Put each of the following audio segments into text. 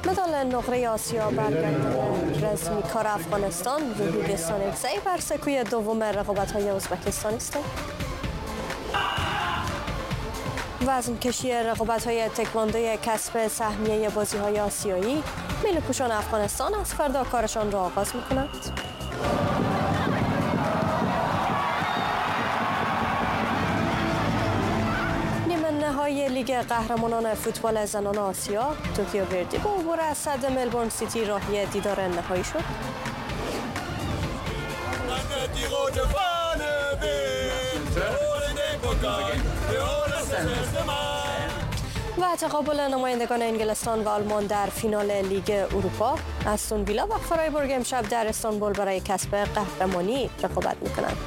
مدال نقره آسیا برگردان رزمی کار افغانستان روحی دستانگزی بر سکوی دوم رقابت‌های ازبکستان است. وزن کشی رقابت‌های تکواندو کسب سهمیه بازی‌های آسیایی، ملی پوشان افغانستان از فردا کارشان را آغاز می‌کنند. نهایی لیگ قهرمانان فوتبال زنان آسیا، توکیو وردی با عبور از صد ملبورن سیتی راهی دیدار نهایی شد. و تقابل نمایندگان انگلستان و آلمان در فینال لیگ اروپا، استون ویلا و فرایبورگ امشب در استانبول برای کسب قهرمانی رقابت می‌کنند.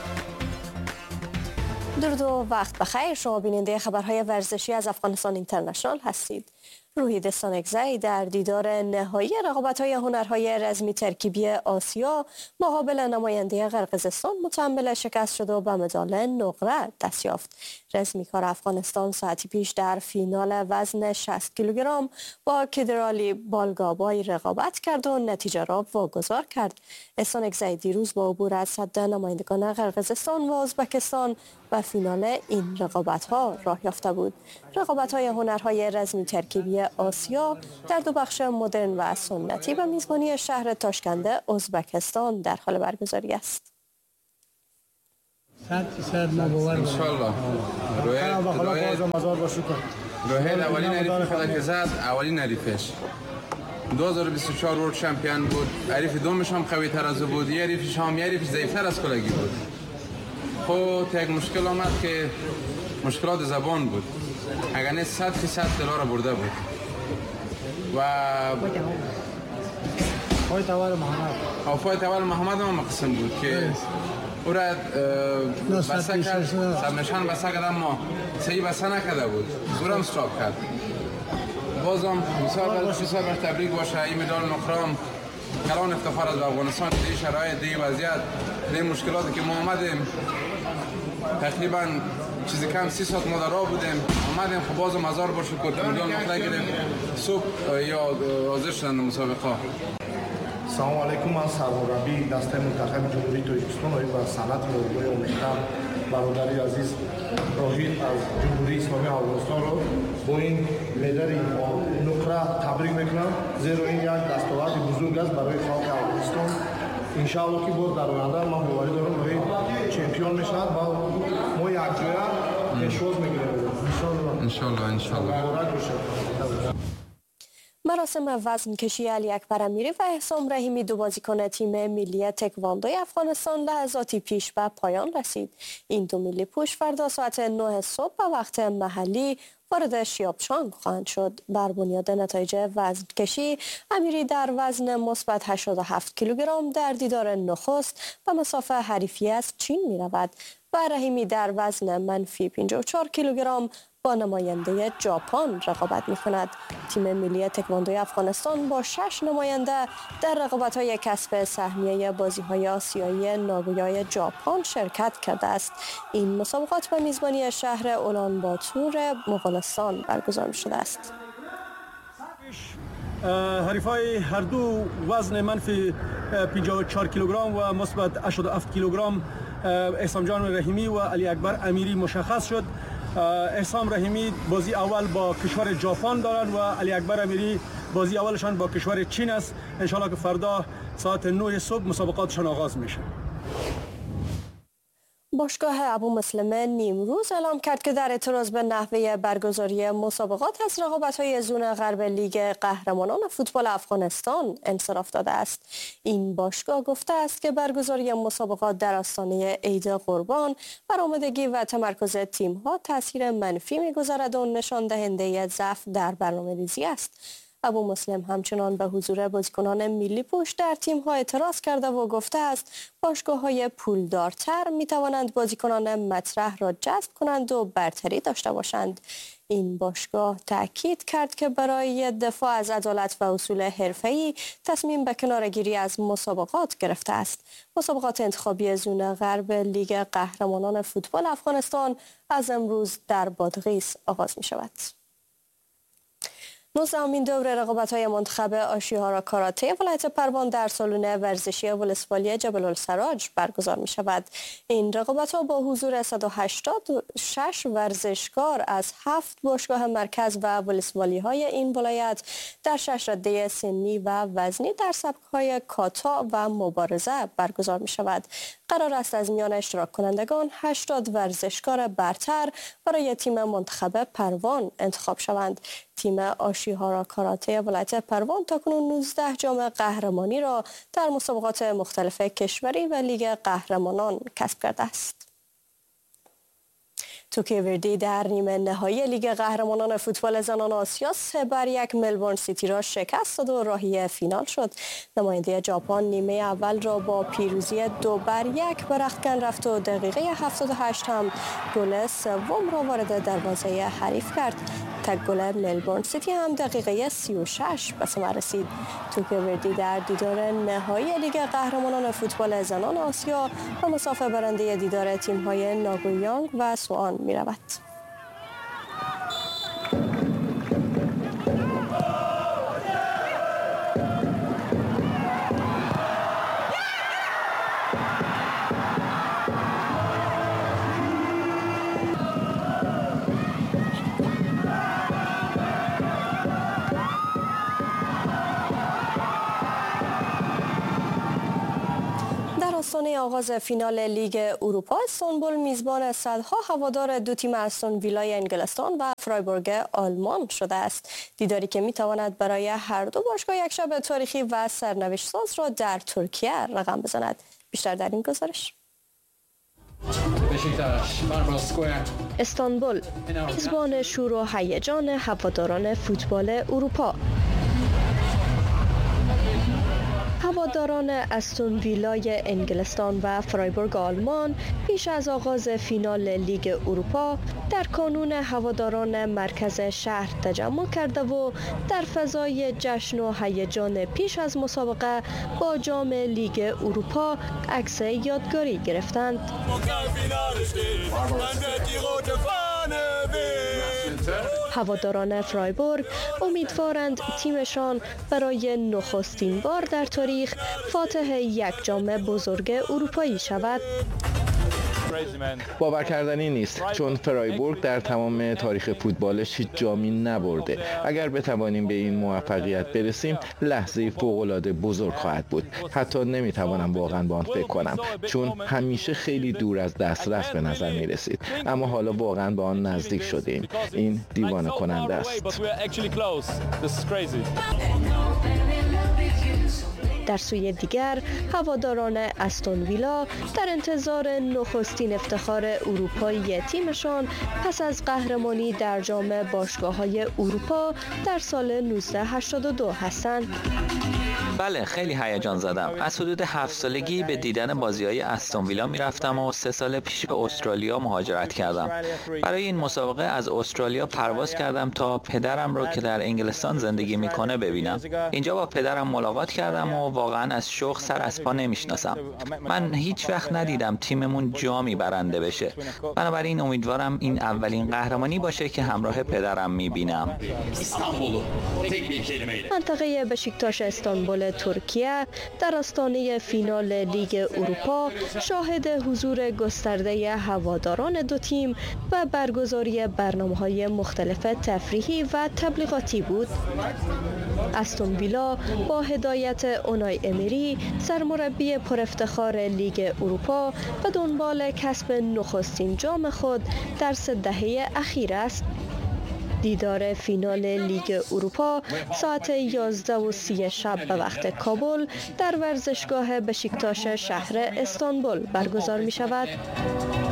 درود و وقت بخیر. شما بیننده خبرهای ورزشی از افغانستان اینترنشنال هستید. روحی دستانگزی در دیدار نهایی رقابت‌های هنرهای رزمی ترکیبی آسیا مقابل نماینده قرقیزستان متحمل شکست شد و به مدال نقره دست یافت. رزمی کار افغانستان ساعتی پیش در فینال وزن 60 کیلوگرم با کدرالی بالگابای رقابت کرد و نتیجه را واگذار کرد. دستانگزی دیروز با عبور از صد نمایندگان قرقیزستان و ازبکستان و فینال این رقابت‌ها راه یافته بود. رقابت‌های هنرهای رزمی ترکیبی آسیا در دو بخش مدرن و سنتی به میزبانی شهر تاشکند ازبکستان در حال برگزاری است. 100% ما باور ان شاء الله. روحیل اولین حریف خود که زد، اولین حریفش 2024 ورلد چمپیون بود. حریف دومش هم قوی تر از بود، یه حریفش هم یه حریف ضعیفتر از کلگی بود. خب یک مشکل آمد که مشکلات زبان بود. اگر نه 100% دلار را برده بود و فایت اول محمد هم مقسم بود که او را بسته کرد، سبنشان بسته کرد اما صحیح بسته نکرده بود، او را هم استراپ کرد. بازم بسیار تبریک باشه. این مدال نقره کلان افتخار از افغانستان که این شرایط، این وضعیت، این مشکلاتی که ما آمدیم تقریبا چیزی کم 30 ساعت ما در راه بودیم، آمدیم خب بازم هزار بار شکر مدال نقره گرفتیم. صبح یا حاضر شدند مسابقه. سلام علیکم. من سرمربی دسته منتخب جمهوری تاجیکستان و صنعت نیروی آموزشی برادری عزیز روحیل از جمهوری اسلامی افغانستان رو با این مدال نقره تبریک میکنم، زیرا این یک دستاورد بزرگ است برای خاک افغانستان. ان شاء الله که باز در آینده ما باوری دارم روحیل چمپیون میشه و ما یک جویا پیشواز میگیریم ان شاء الله. مراسم وزن کشی علی اکبر امیری و احسام رحیمی دو بازیکن تیم ملی تکواندوی افغانستان لحظاتی پیش به پایان رسید. این دو ملی پوش فردا ساعت 9 صبح به وقت محلی وارد شیابچانگ خواهند شد. بر بنیاد نتایج وزن کشی، امیری در وزن مثبت 87 کیلوگرم در دیدار نخست به مسافه حریفی از چین می رود و رحیمی در وزن منفی 54 کیلوگرم با نماینده ژاپن رقابت می‌کند. تیم ملی تکواندوی افغانستان با 6 نماینده در رقابت‌های کسب سهمیه بازی‌های آسیایی ناگویای ژاپن شرکت کرده است. این مسابقات به میزبانی شهر اولانباتور مغولستان برگزار شده است. حریفای هر دو وزن منفی 54 کیلوگرم و مثبت 87 کیلوگرم احسام جان رحیمی و علی اکبر امیری مشخص شد. احسام رحیمی بازی اول با کشور ژاپن دارند و علی اکبر امیری بازی اولشان با کشور چین است. انشالله که فردا ساعت 9 صبح مسابقاتشان آغاز میشه. باشگاه ابو مسلم نیمروز اعلام کرد که در اعتراض به نحوه برگزاری مسابقات از رقابت‌های زون غرب لیگ قهرمانان فوتبال افغانستان انصراف داده است. این باشگاه گفته است که برگزاری مسابقات در آستانه عید قربان بر آمادگی و تمرکز تیم‌ها تاثیر منفی می‌گذارد و نشان دهنده ضعف در برنامه‌ریزی است. ابو مسلم همچنان به حضور بازیکنان ملی پوش در تیم‌ها اعتراض کرده و گفته است باشگاه‌های پولدارتر می‌توانند بازیکنان مطرح را جذب کنند و برتری داشته باشند. این باشگاه تأکید کرد که برای دفاع از عدالت و اصول حرفه‌ای تصمیم به کناره‌گیری از مسابقات گرفته است. مسابقات انتخابی زون غرب لیگ قهرمانان فوتبال افغانستان از امروز در بادغیس آغاز می‌شود. 19مین دوره رقابت‌های منتخب آشیهارا کاراته ولایت پروان در سالن ورزشی ولسوالی جبل السراج برگزار می شود. این رقابت‌ها با حضور 186 ورزشکار از 7 باشگاه مرکز و ولسوالی‌های این ولایت در 6 رده سنی و وزنی در سبک‌های کاتا و مبارزه برگزار می شود. قرار است از میان اشتراک کنندگان 80 ورزشکار برتر برای تیم منتخب پروان انتخاب شوند. تیم آشیهارا کاراته ولایت پروان تاکنون 19 جام قهرمانی را در مسابقات مختلف کشوری و لیگ قهرمانان کسب کرده است. توکی وردی در نیمه نهایی لیگ قهرمانان فوتبال زنان آسیا 3-1 ملبورن سیتی را شکست داد و راهی فینال شد. نماینده ژاپن نیمه اول را با پیروزی 2-1 به رختکن رفت و دقیقه 78 هم گل سوم را وارد دروازه حریف کرد. تک گل ملبورن سیتی هم دقیقه 36 به ثمر رسید. توکی وردی در دیدار نهایی لیگ قهرمانان فوتبال زنان آسیا و مسافر برنده دیدار تیم‌های ناگویانگ و سوآن می رود. آستانه آغاز فینال لیگ اروپا استانبول میزبان صدها هوادار دو تیم استون ویلای انگلستان و فرایبورگ آلمان شده است. دیداری که میتواند برای هر دو باشگاه یک شب تاریخی و سرنوشت ساز را در ترکیه رقم بزند. بیشتر در این گزارش. استانبول میزبان شور و هیجان هواداران فوتبال اروپا. هواداران استون ویلای انگلستان و فرایبورگ آلمان پیش از آغاز فینال لیگ اروپا در کانون هواداران مرکز شهر تجمع کرده و در فضای جشن و هیجان پیش از مسابقه با جام لیگ اروپا عکس یادگاری گرفتند. هواداران فرایبورگ امیدوارند تیمشان برای نخستین بار در تاریخ فاتح یک جام بزرگ اروپایی شود. باور کردنی نیست چون فرایبورگ در تمام تاریخ فوتبالش هیچ جامی نبرده. اگر بتوانیم به این موفقیت برسیم لحظه فوق‌العاده بزرگ خواهد بود. حتی نمیتوانم واقعا به آن فکر کنم چون همیشه خیلی دور از دسترس به نظر می رسید، اما حالا واقعا به آن نزدیک شدیم. این دیوانه کننده است. در سوی دیگر هواداران استون ویلا در انتظار نخستین افتخار اروپایی تیمشان پس از قهرمانی در جام باشگاه‌های اروپا در سال 1982 هستند. بله، خیلی هیجان زدم. از حدود 7 سالگی به دیدن بازی‌های استون ویلا می‌رفتم و 3 سال پیش به استرالیا مهاجرت کردم. برای این مسابقه از استرالیا پرواز کردم تا پدرم رو که در انگلستان زندگی می‌کنه ببینم. اینجا با پدرم ملاقات کردم و واقعا از شوق سر از پا نمی‌شناسم. من هیچ وقت ندیدم تیممون جامی برنده بشه. بنابراین امیدوارم این اولین قهرمانی باشه که همراه پدرم می‌بینم. منطقه بشیکتاش استانبول ترکیه در آستانه فینال لیگ اروپا شاهد حضور گسترده هواداران دو تیم و برگزاری برنامه‌های مختلف تفریحی و تبلیغاتی بود. استون ویلا با هدایت اونای امری سرمربی پرافتخار لیگ اروپا به دنبال کسب نخستین جام خود در 3 دهه اخیر است. دیدار فینال لیگ اروپا ساعت 11:30 شب به وقت کابل در ورزشگاه بشیکتاش شهر استانبول برگزار می شود.